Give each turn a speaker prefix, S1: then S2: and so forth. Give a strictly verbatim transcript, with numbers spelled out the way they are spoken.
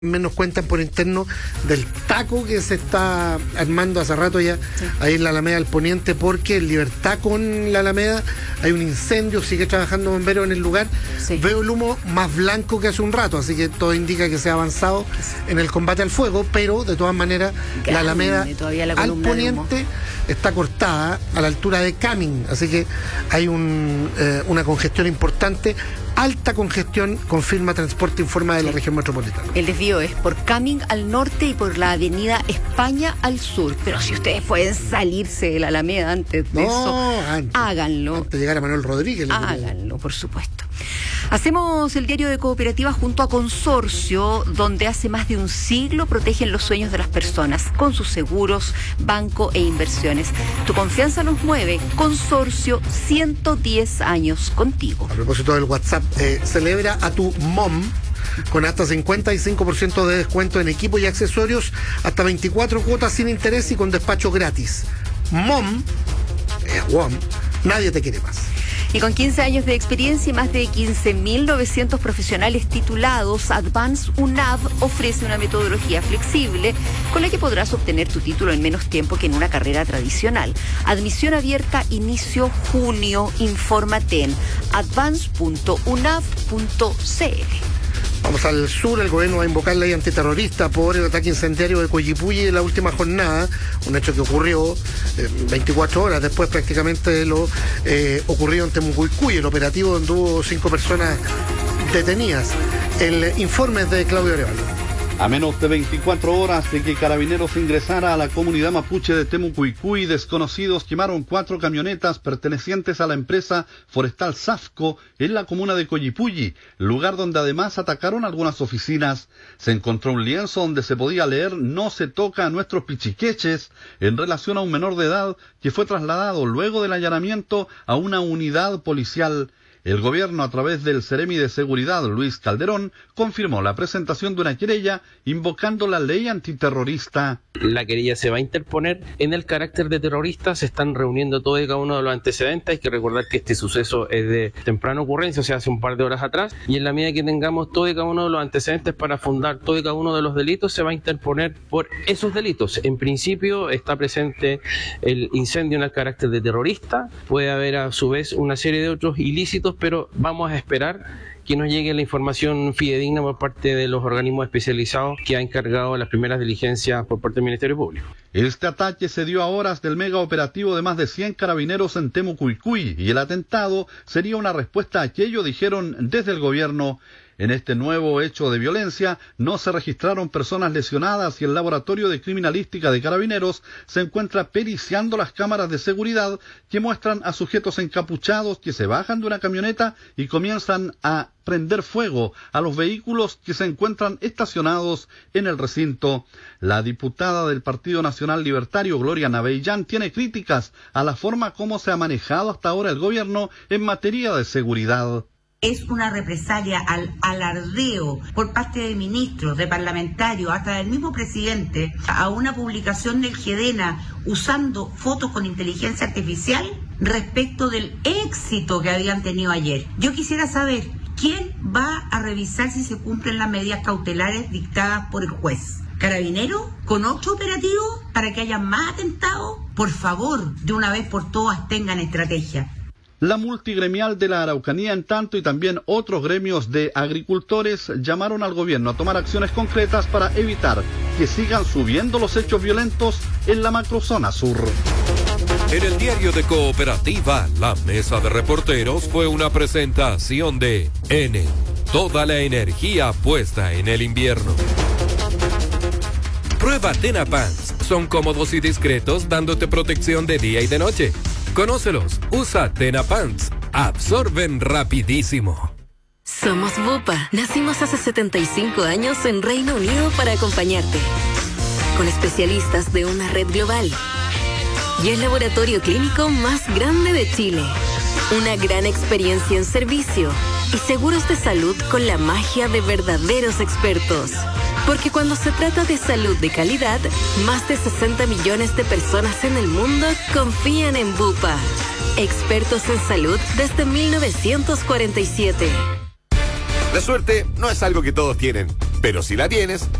S1: Nos cuentan por interno del taco que se está armando hace rato ya, sí, ahí en la Alameda del Poniente, porque en Libertad con la Alameda hay un incendio, sigue trabajando bomberos en el lugar. Sí. Veo el humo más blanco que hace un rato, así que todo indica que se ha avanzado en el combate al fuego, pero de todas maneras Grande, la Alameda la al Poniente está cortada a la altura de Camin, así que hay un, eh, una congestión importante. Alta congestión, confirma Transporte Informa de la región metropolitana.
S2: El desvío es por Camin al norte y por la avenida España al sur. Pero si ustedes pueden salirse de la Alameda antes de no, eso, antes, háganlo.
S1: Antes de llegar a Manuel Rodríguez.
S2: Háganlo, por supuesto. Hacemos el diario de Cooperativa junto a Consorcio, donde hace más de un siglo protegen los sueños de las personas con sus seguros, banco e inversiones. Tu confianza nos mueve. Consorcio, ciento diez años contigo.
S1: A propósito del WhatsApp, eh, celebra a tu mom con hasta cincuenta y cinco por ciento de descuento en equipo y accesorios, hasta veinticuatro cuotas sin interés y con despacho gratis. Mom, eh, Mom, nadie te quiere más.
S2: Y con quince años de experiencia y más de quince mil novecientos profesionales titulados, Advance U N A V ofrece una metodología flexible con la que podrás obtener tu título en menos tiempo que en una carrera tradicional. Admisión abierta, inicio junio. Infórmate en advance punto u n a v punto c l.
S1: Vamos al sur. El gobierno va a invocar ley antiterrorista por el ataque incendiario de Coyipulli en la última jornada, un hecho que ocurrió eh, veinticuatro horas después prácticamente de lo eh, ocurrido en Temucuicui, el operativo donde hubo cinco personas detenidas. El informe es de Claudio Arevalo.
S3: A menos de veinticuatro horas de que Carabineros ingresara a la comunidad mapuche de Temucuicui, desconocidos quemaron cuatro camionetas pertenecientes a la empresa forestal Safco en la comuna de Coyipulli, lugar donde además atacaron algunas oficinas. Se encontró un lienzo donde se podía leer "No se toca a nuestros pichiqueches" en relación a un menor de edad que fue trasladado luego del allanamiento a una unidad policial. El gobierno, a través del Seremi de Seguridad, Luis Calderón, confirmó la presentación de una querella invocando la ley antiterrorista.
S4: La querella se va a interponer en el carácter de terrorista. Se están reuniendo todo y cada uno de los antecedentes. Hay que recordar que este suceso es de temprana ocurrencia, o sea, hace un par de horas atrás. Y en la medida que tengamos todo y cada uno de los antecedentes para fundar todo y cada uno de los delitos, se va a interponer por esos delitos. En principio está presente el incendio en el carácter de terrorista. Puede haber a su vez una serie de otros ilícitos, pero vamos a esperar que nos llegue la información fidedigna por parte de los organismos especializados que ha encargado las primeras diligencias por parte del Ministerio Público.
S3: Este ataque se dio a horas del mega operativo de más de cien carabineros en Temucuicui y el atentado sería una respuesta a aquello, dijeron desde el gobierno. En este nuevo hecho de violencia no se registraron personas lesionadas y el laboratorio de criminalística de Carabineros se encuentra periciando las cámaras de seguridad que muestran a sujetos encapuchados que se bajan de una camioneta y comienzan a prender fuego a los vehículos que se encuentran estacionados en el recinto. La diputada del Partido Nacional Libertario, Gloria Navellán, tiene críticas a la forma como se ha manejado hasta ahora el gobierno en materia de seguridad.
S5: Es una represalia al alardeo por parte de ministros, de parlamentarios, hasta del mismo presidente, a una publicación del GEDENA usando fotos con inteligencia artificial respecto del éxito que habían tenido ayer. Yo quisiera saber, ¿quién va a revisar si se cumplen las medidas cautelares dictadas por el juez? ¿Carabinero? ¿Con otro operativo para que haya más atentados? Por favor, de una vez por todas tengan estrategia.
S3: La multigremial de la Araucanía, en tanto, y también otros gremios de agricultores llamaron al gobierno a tomar acciones concretas para evitar que sigan subiendo los hechos violentos en la macrozona sur.
S6: En el diario de Cooperativa, la mesa de reporteros fue una presentación de N, toda la energía puesta en el invierno. Prueba Tena Pants, son cómodos y discretos dándote protección de día y de noche. Conócelos, usa Tena Pants, absorben rapidísimo.
S7: Somos Bupa, nacimos hace setenta y cinco años en Reino Unido para acompañarte, con especialistas de una red global y el laboratorio clínico más grande de Chile. Una gran experiencia en servicio y seguros de salud con la magia de verdaderos expertos. Porque cuando se trata de salud de calidad, más de sesenta millones de personas en el mundo confían en Bupa. Expertos en salud desde mil novecientos cuarenta y siete.
S8: La suerte no es algo que todos tienen, Pero si la tienes,